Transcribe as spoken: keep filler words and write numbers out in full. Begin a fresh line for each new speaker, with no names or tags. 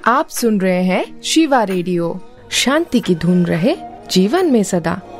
आप सुन रहे हैं शिवा रेडियो। शांति की धुन रहे जीवन में सदा।